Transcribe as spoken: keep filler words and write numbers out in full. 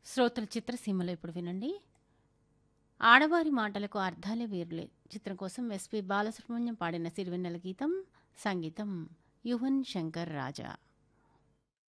శ్రోతల చిత్రసీమలో ఇప్పుడు వినండి. ఆడవారి మాటలకు అర్థాలే వేరులే చిత్రం కోసం ఎస్పి బాలసుబ్రహ్మణ్యం పాడిన సిరివెన్నెల గీతం, సంగీతం యువన్ శంకర్ రాజా.